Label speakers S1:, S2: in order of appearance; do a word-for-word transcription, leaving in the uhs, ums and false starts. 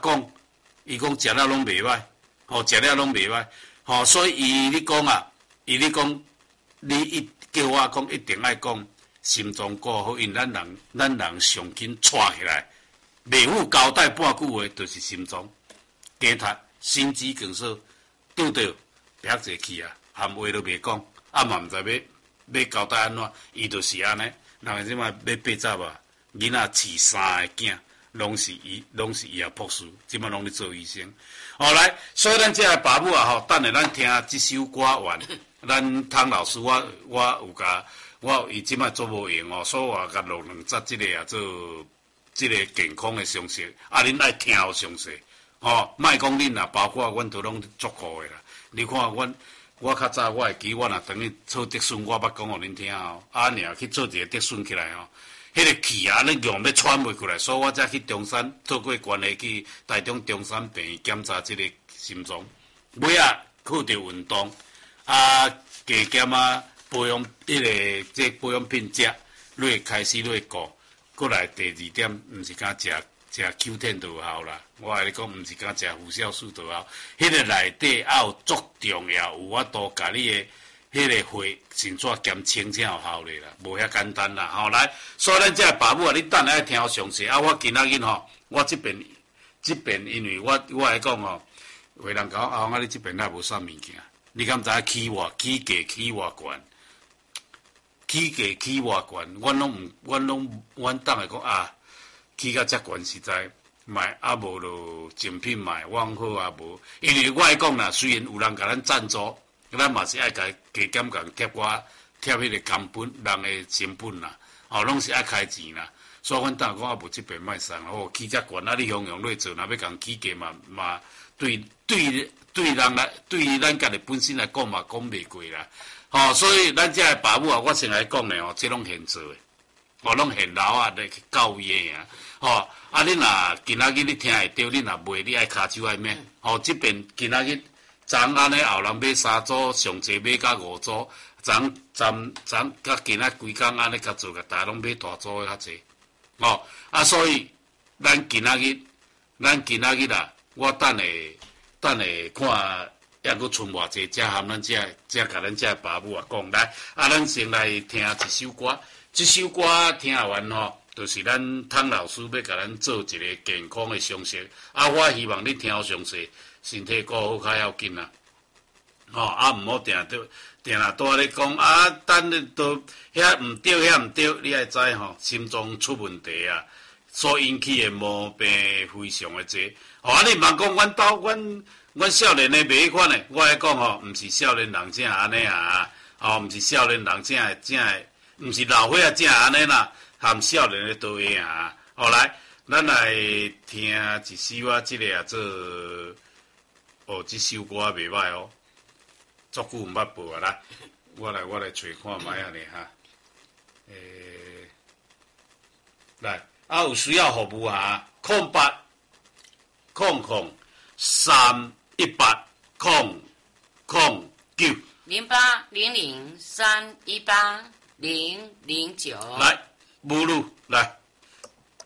S1: 讲，伊讲食了拢袂歹，吼食了拢袂歹，吼所以伊咧讲啊，伊咧讲，你一叫我讲一定爱讲心脏顾好，因咱人咱人上紧带起来，袂赴交代半句话，就是心脏。加读心肌梗塞，拄到啪一去啊，含话都袂讲，啊嘛毋知要要交代安怎，伊就是安尼。人即摆要八十啊，囡仔饲三个囝，拢是伊，拢是伊也博士，即摆拢咧做医生。好来，所以咱即个爸母啊，吼，等下咱听即首歌完，咱汤老师我我有甲我伊即摆做无用哦，所以我甲录两集即个啊做即个健康的常识，啊恁爱听有详细。哦，莫讲恁啦，包括阮都拢足酷的啦。你看阮，我较早我会记，我若等于做德顺，我捌讲互恁听哦。啊，尔去做一个德顺起来哦，迄个气啊，你用要喘袂过来，所以我才去中山，透过关系去台中中山病院检查即个心脏。尾啊，靠着运动，啊，加减啊，保养迄个即保养品食，你会开始你会顾。过来第二点，毋是敢食。食 Q 十 就有效啦，我跟你讲，毋是讲食辐射素就有效，迄、那个内底还有足重要，有法度甲你的迄个血甚至减轻才有效咧啦，无遐简单啦。吼、哦、来，所以咱这爸母啊，你等下听详细啊。我今仔日吼，我这边这边，因为我我来讲吼，有人讲啊，我你这边也无啥物件，你敢知影起偌起价起偌悬？起价起偌悬？阮拢毋，阮拢，阮当下讲啊。起甲遮悬实在卖啊无就精品卖，往好啊无。因为我来讲啦，虽然有人甲咱赞助，咱嘛是爱甲加减共贴我贴迄个成本，人的成本啦，吼拢是爱开钱啦。所以阮当讲啊无即边卖送，哦起遮悬啊，你用用落做，若要共起价嘛嘛，对对对人来，对咱家己本身来讲嘛讲袂过啦。吼，所以咱遮个爸母啊，我先来讲咧吼，即拢现做诶。哦，拢现老啊，来去教伊诶啊！哦，啊，恁若今仔日你听会着，恁若袂，你爱骹手爱咩？哦，即边今仔日昨安尼后人买三组，上济买甲五组，昨昨昨甲今仔规工安尼甲做，甲大家拢买大组诶较济。哦，啊，所以咱今仔日，咱今仔日啊，我等下等下看，抑阁剩偌济，才含咱遮遮甲咱遮爸母啊讲来，啊，咱先来听一首歌。这首歌听完吼，就是咱汤老师要甲咱做一个健康的常识。啊，我希望你听好详细，身体顾好较要紧啦。吼、哦，啊，毋好定着定啊，拄仔咧讲啊，等你都遐毋对，遐毋对，你爱知吼，心脏出问题啊，所引起的毛病非常的多。吼、哦，啊，你莫讲阮兜阮阮少年的袂款的，我来讲吼，毋是少年人正安尼啊，吼、哦，毋是少年人正正。毋是老伙仔正安尼啦，含少年的倒下啊！后来，咱来听一首啊，即个啊做，哦，即首歌袂歹哦，足久毋捌报啊啦！我来，我来找看觅下咧哈。诶、欸，来，啊有需要服务啊，空八空空三一八空空九
S2: 零八零零三一八。零零九，
S1: 来，母乳来。